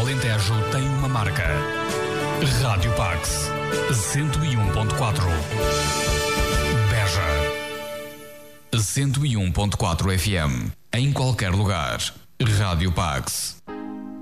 Alentejo tem uma marca. Rádio Pax 101.4. Beja 101.4 FM. Em qualquer lugar. Rádio Pax.